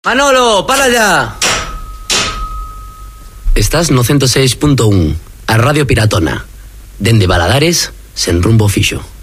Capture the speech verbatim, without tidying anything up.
Manolo, para ya. Estás no ciento seis punto un, a Radio Piratona. Dende Baladares, sen rumbo fixo.